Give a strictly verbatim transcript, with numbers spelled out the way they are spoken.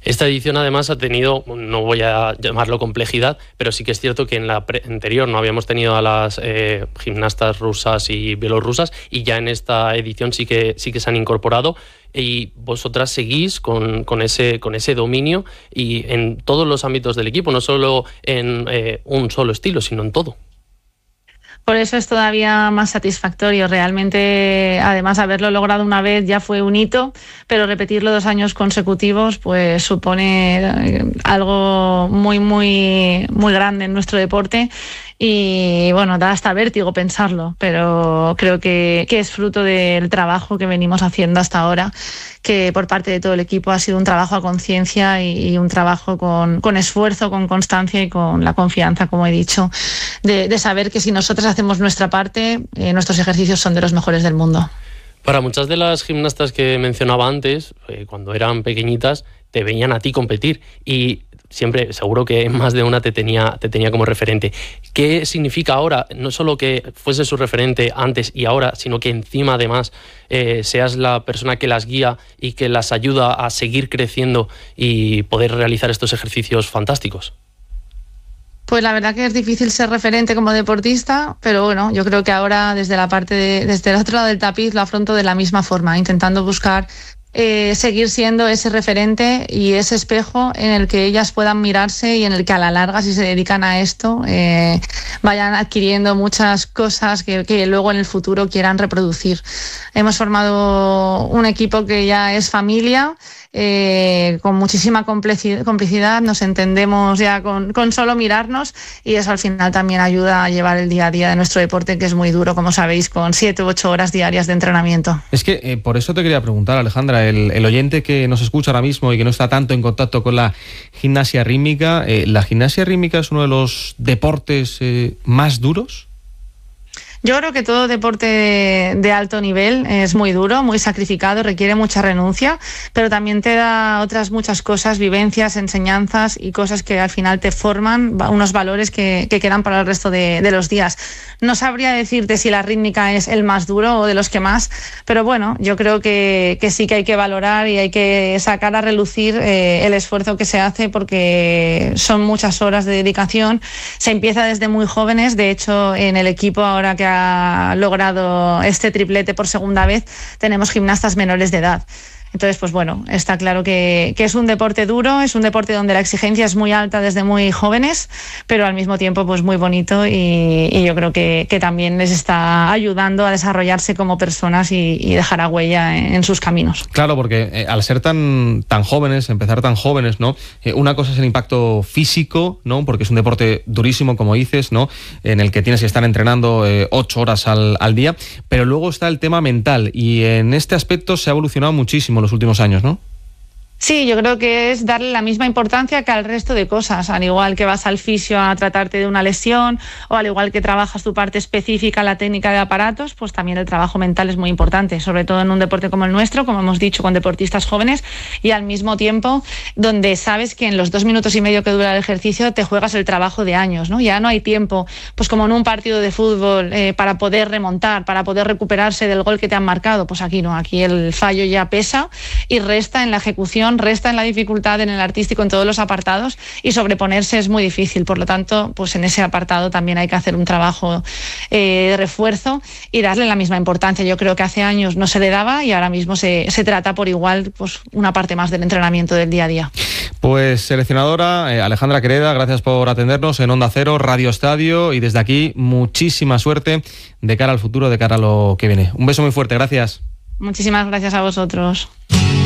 Esta edición además ha tenido, no voy a llamarlo complejidad, pero sí que es cierto que en la anterior no habíamos tenido a las eh, gimnastas rusas y bielorrusas, y ya en esta edición sí que, sí que se han incorporado, y vosotras seguís con, con, ese, con ese dominio y en todos los ámbitos del equipo, no solo en eh, un solo estilo, sino en todo. Por eso es todavía más satisfactorio. Realmente, además, haberlo logrado una vez ya fue un hito, pero repetirlo dos años consecutivos pues supone algo muy, muy, muy grande en nuestro deporte. Y bueno, da hasta vértigo pensarlo, pero creo que, que es fruto del trabajo que venimos haciendo hasta ahora, que por parte de todo el equipo ha sido un trabajo a conciencia y, y un trabajo con, con esfuerzo, con constancia y con la confianza, como he dicho, de, de saber que si nosotros hacemos nuestra parte, eh, nuestros ejercicios son de los mejores del mundo. Para muchas de las gimnastas que mencionaba antes, eh, cuando eran pequeñitas, te veían a ti competir y siempre, seguro que más de una te tenía, te tenía como referente. ¿Qué significa ahora, no solo que fuese su referente antes y ahora, sino que encima además eh, seas la persona que las guía y que las ayuda a seguir creciendo y poder realizar estos ejercicios fantásticos? Pues la verdad que es difícil ser referente como deportista, pero bueno, yo creo que ahora desde la parte de, desde el otro lado del tapiz lo afronto de la misma forma, intentando buscar Eh, seguir siendo ese referente y ese espejo en el que ellas puedan mirarse y en el que a la larga, si se dedican a esto, eh, vayan adquiriendo muchas cosas que, que luego en el futuro quieran reproducir. Hemos formado un equipo que ya es familia, eh, con muchísima complicidad, nos entendemos ya con, con solo mirarnos, y eso al final también ayuda a llevar el día a día de nuestro deporte, que es muy duro, como sabéis, con siete u ocho horas diarias de entrenamiento. Es que eh, por eso te quería preguntar, Alejandra, el, el oyente que nos escucha ahora mismo y que no está tanto en contacto con la gimnasia rítmica, eh, ¿la gimnasia rítmica es uno de los deportes eh, más duros? Yo creo que todo deporte de, de alto nivel es muy duro, muy sacrificado, requiere mucha renuncia, pero también te da otras muchas cosas, vivencias, enseñanzas y cosas que al final te forman unos valores que, que quedan para el resto de, de los días. No sabría decirte si la rítmica es el más duro o de los que más, pero bueno, yo creo que, que sí que hay que valorar y hay que sacar a relucir eh, el esfuerzo que se hace, porque son muchas horas de dedicación. Se empieza desde muy jóvenes, de hecho en el equipo ahora que ha logrado este triplete por segunda vez, tenemos gimnastas menores de edad. Entonces, pues bueno, está claro que, que es un deporte duro, es un deporte donde la exigencia es muy alta desde muy jóvenes, pero al mismo tiempo pues muy bonito, y, y yo creo que, que también les está ayudando a desarrollarse como personas y, y dejar a huella en, en sus caminos. Claro, porque eh, al ser tan, tan jóvenes, empezar tan jóvenes, ¿no? Eh, una cosa es el impacto físico, ¿no? Porque es un deporte durísimo, como dices, ¿no? En el que tienes que estar entrenando eh, ocho horas al, al día, pero luego está el tema mental, y en este aspecto se ha evolucionado muchísimo en los últimos años, ¿no? Sí, yo creo que es darle la misma importancia que al resto de cosas, al igual que vas al fisio a tratarte de una lesión, o al igual que trabajas tu parte específica, la técnica de aparatos, pues también el trabajo mental es muy importante, sobre todo en un deporte como el nuestro, como hemos dicho, con deportistas jóvenes, y al mismo tiempo donde sabes que en los dos minutos y medio que dura el ejercicio te juegas el trabajo de años, ¿no? Ya no hay tiempo, pues como en un partido de fútbol, eh, para poder remontar, para poder recuperarse del gol que te han marcado. Pues aquí no, aquí el fallo ya pesa y resta en la ejecución, resta en la dificultad, en el artístico, en todos los apartados, y sobreponerse es muy difícil. Por lo tanto, pues en ese apartado también hay que hacer un trabajo eh, de refuerzo y darle la misma importancia. Yo creo que hace años no se le daba y ahora mismo se, se trata por igual, pues una parte más del entrenamiento del día a día. Pues seleccionadora eh, Alejandra Quereda, gracias por atendernos en Onda Cero, Radio Estadio, y desde aquí muchísima suerte de cara al futuro, de cara a lo que viene. Un beso muy fuerte, gracias. Muchísimas gracias a vosotros.